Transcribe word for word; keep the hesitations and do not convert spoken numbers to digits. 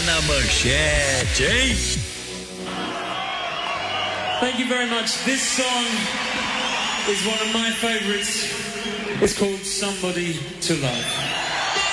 na manchete, hein? Thank you very much. This song is one of my favorites. It's called Somebody to Love.